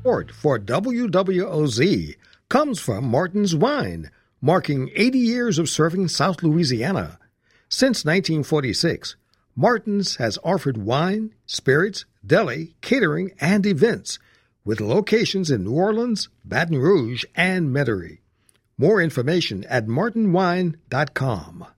support for WWOZ comes from Martin's Wine, marking 80 years of serving South Louisiana. Since 1946, Martin's has offered wine, spirits, deli, catering, and events, with locations in New Orleans, Baton Rouge, and Metairie. More information at martinwine.com.